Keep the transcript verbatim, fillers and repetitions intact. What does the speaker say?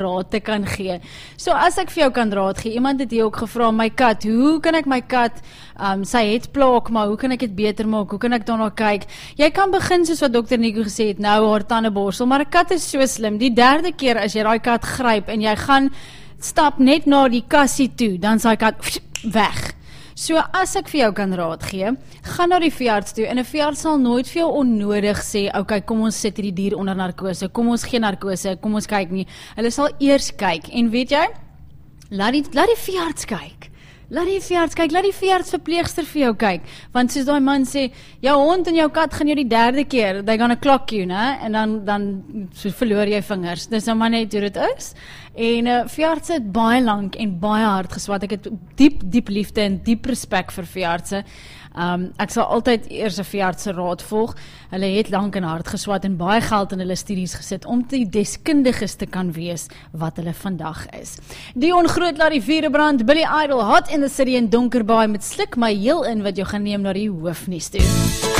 raad te kan gee. So as ek vir jou kan raad gee, iemand het hier ook gevra, my kat, hoe kan ek my kat, um, sy het plaak, maar hoe kan ek dit beter maak, hoe kan ek daarna kyk? Jy kan begin soos wat dokter Nico gesê het, nou haar tande borsel, maar 'n kat is so slim, die derde keer as jy daai kat gryp en jy gaan stap net na die kassie toe, dan is daai kat weg. So as ek vir jou kan raad gee, gaan na die veearts toe en 'n veearts sal nooit vir jou onnodig sê, okay, kom ons sit hierdie dier onder narkose, kom ons gee narkose, kom ons kyk nie. Hulle sal eers kyk en weet jy, laat die, laat die veearts kyk. Laat die veearts kyk, laat die veearts verpleegster vir jou kyk, want soos daai man sê, jou hond en jou kat gaan jou die derde keer, they gonna clock you, né? En dan, dan so verloor jy vingers, dis nou maar net hoe dit is, en uh, veeartse het baie lank en baie hard geswat, ek het diep, diep liefde en diep respek vir veeartse, um, ek sal altyd eers 'n veeartse raad volg, hulle het lank en hard geswat en baie geld in hulle studies gesit, om die deskundiges te kan wees, wat hulle vandag is. Dion Groot laat die vure brand, Billy Idol, Hot in the City en Donkerbaai met Sluk my heel in, wat jou gaan neem na die hoofnuus toe.